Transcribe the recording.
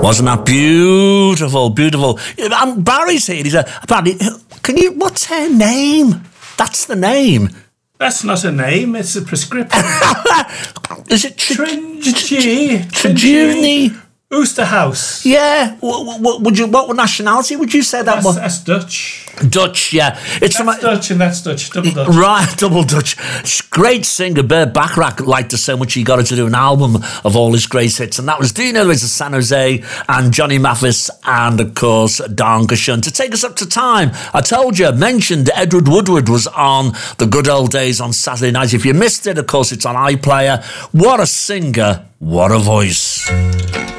Wasn't that beautiful, beautiful? And Barry's here. He said, Barry, what's her name? That's the name. That's not a name, it's a prescription. Is it Trinjuni Oosterhouse. Yeah. What nationality would you say that was? That's Dutch. Dutch, yeah. Dutch and that's Dutch. Double Dutch. Right, double Dutch. Great singer. Burt Bacharach liked her so much he got her to do an album of all his great hits. And that was Dino Lewis of San Jose and Johnny Mathis and, of course, Dankeschön. To take us up to time, I told you, mentioned Edward Woodward was on The Good Old Days on Saturday night. If you missed it, of course, it's on iPlayer. What a singer. What a voice.